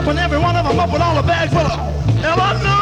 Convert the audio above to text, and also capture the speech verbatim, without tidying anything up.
When every one of them up with all the bags full of. Hell, I know.